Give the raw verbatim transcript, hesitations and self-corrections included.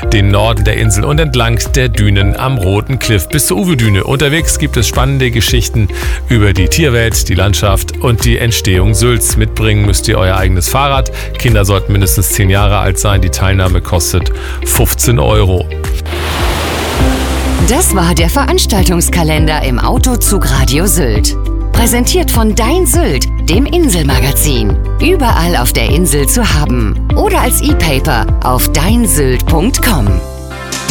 den Norden der Insel und entlang der Dünen am Roten Kliff bis zur Uvedüne. Unterwegs gibt es spannende Geschichten über die Tierwelt, die Landschaft und die Entstehung Sylts. Mitbringen müsst ihr euer eigenes Fahrrad. Kinder sollten mindestens zehn Jahre alt sein. Die Teilnahme kostet fünfzehn Euro. Das war der Veranstaltungskalender im Autozug Radio Sylt. Präsentiert von Dein Sylt, dem Inselmagazin. Überall auf der Insel zu haben. Oder als E-Paper auf dein sylt punkt com.